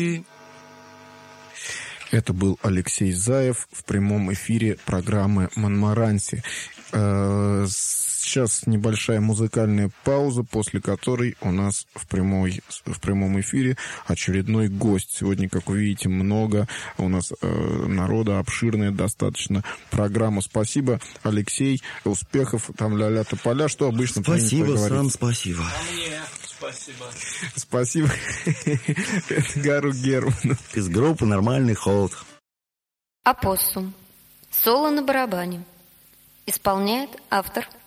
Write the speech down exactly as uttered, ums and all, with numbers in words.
Это был Алексей Заев в прямом эфире программы «Монмаранси». Сейчас небольшая музыкальная пауза, после которой у нас в, прямой, в прямом эфире очередной гость. Сегодня, как вы видите, много у нас э, народа, обширная достаточно программа. Спасибо, Алексей. Успехов, там ля-ля тополя. Что обычно спасибо, сам спасибо. А мне спасибо. Спасибо Эдгару Герману. Из группы «Нормальный холод». Опоссум. Соло на барабане. Исполняет автор